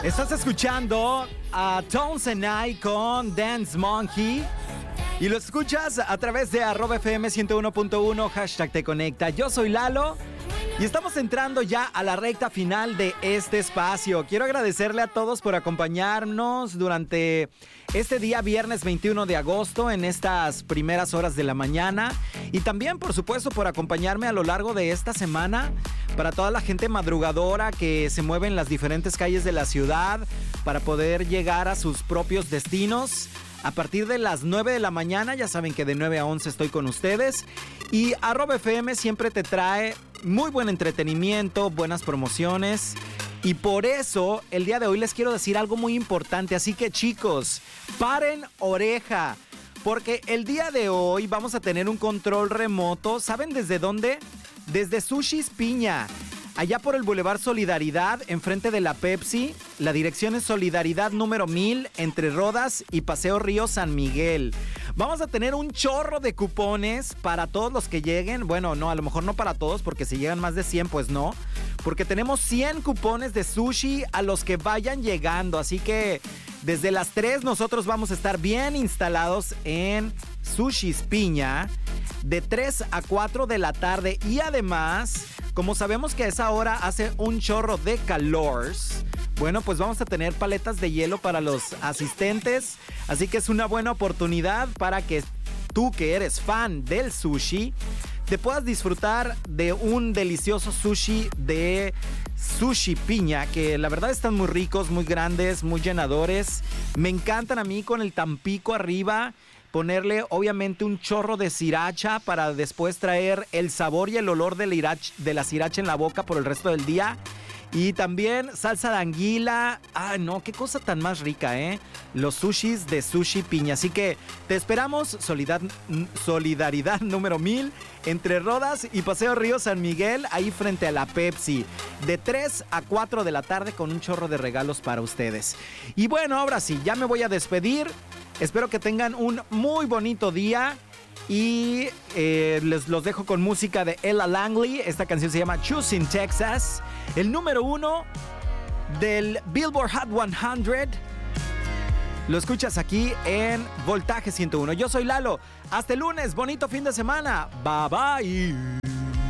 Estás escuchando a Tones and I con Dance Monkey y lo escuchas a través de @FM 101.1 #TeConecta. Yo soy Lalo y estamos entrando ya a la recta final de este espacio. Quiero agradecerle a todos por acompañarnos durante este día viernes 21 de agosto en estas primeras horas de la mañana y también, por supuesto, por acompañarme a lo largo de esta semana para toda la gente madrugadora que se mueve en las diferentes calles de la ciudad para poder llegar a sus propios destinos. A partir de las 9 de la mañana, ya saben que de 9 a 11 estoy con ustedes. Y @FM siempre te trae muy buen entretenimiento, buenas promociones. Y por eso, el día de hoy les quiero decir algo muy importante. Así que chicos, paren oreja. Porque el día de hoy vamos a tener un control remoto. ¿Saben desde dónde? Desde Sushis Piña. Allá por el Boulevard Solidaridad, enfrente de la Pepsi. La dirección es Solidaridad número 1000, entre Rodas y Paseo Río San Miguel. Vamos a tener un chorro de cupones para todos los que lleguen. Bueno, no, a lo mejor no para todos, porque si llegan más de 100, pues no. Porque tenemos 100 cupones de sushi a los que vayan llegando. Así que desde las 3 nosotros vamos a estar bien instalados en Sushis Piña, de 3 a 4 de la tarde. Y además, como sabemos que a esa hora hace un chorro de calor, bueno, pues vamos a tener paletas de hielo para los asistentes. Así que es una buena oportunidad para que tú, que eres fan del sushi, te puedas disfrutar de un delicioso sushi de Sushi Piña, que la verdad están muy ricos, muy grandes, muy llenadores. Me encantan a mí con el tampico arriba. Ponerle obviamente un chorro de sriracha para después traer el sabor y el olor de la sriracha en la boca por el resto del día. Y también salsa de anguila. Ah, no, qué cosa tan más rica, ¿eh? Los sushis de Sushi Piña. Así que te esperamos, Solidaridad número 1000, entre Rodas y Paseo Río San Miguel, ahí frente a la Pepsi, de 3 a 4 de la tarde con un chorro de regalos para ustedes. Y bueno, ahora sí, ya me voy a despedir. Espero que tengan un muy bonito día y les los dejo con música de Ella Langley. Esta canción se llama Choosing Texas, el número 1 del Billboard Hot 100. Lo escuchas aquí en Voltaje 101. Yo soy Lalo. Hasta el lunes. Bonito fin de semana. Bye bye.